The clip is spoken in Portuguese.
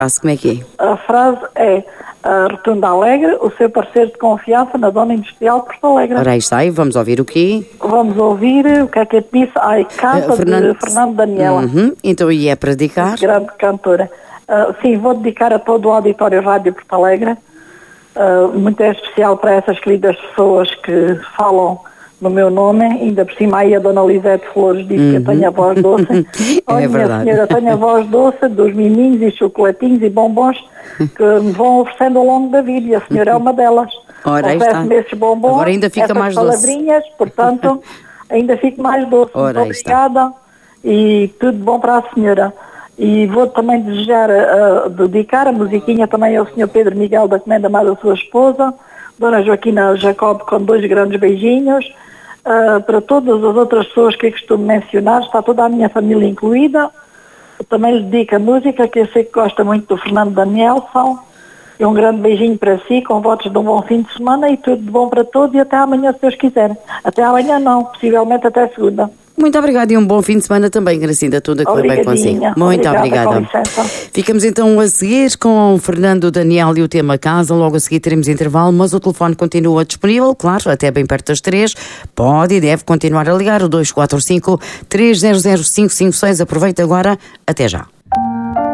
Como é que é? A frase é: a Rotunda Alegre, o seu parceiro de confiança na Zona Industrial de Porto Alegre. Ora, aí está, e vamos ouvir o quê? Vamos ouvir o que é que disse. Ai, canta de Fernando Daniela. Então, e é para dedicar? Grande cantora. Sim, vou dedicar a todo o auditório Rádio Porto Alegre. Muito especial para essas queridas pessoas que falam no meu nome, ainda por cima aí a Dona Lisete Flores diz que eu tenho a voz doce. Olha, verdade. minha senhora, tenho a voz doce dos miminhos e chocolatinhos e bombons que me vão oferecendo ao longo da vida, e a senhora é uma delas. Ora, aí está. Oferece-me esses bombons, Agora ainda fica essas mais doce. palavrinhas, portanto, ainda fico mais doce. Ora, muito obrigada e tudo bom para a senhora. E vou também desejar, dedicar a musiquinha também ao Sr. Pedro Miguel da Comenda Mar da sua esposa, Dona Joaquina Jacob, com 2 grandes beijinhos. Para todas as outras pessoas que eu costumo mencionar, está toda a minha família incluída. Eu também lhe dedico a música, que eu sei que gosta muito do Fernando Danielson. E um grande beijinho para si, com votos de um bom fim de semana e tudo de bom para todos, e até amanhã, se Deus quiser. Até amanhã não, possivelmente até segunda. Muito obrigada e um bom fim de semana também, Gracinda, tudo a correr bem consigo. Muito obrigada. Ficamos então a seguir com o Fernando Daniel e o tema Casa. Logo a seguir teremos intervalo, mas o telefone continua disponível, claro, até bem perto das 3. Pode e deve continuar a ligar o 245 300 556. Aproveita agora. Até já.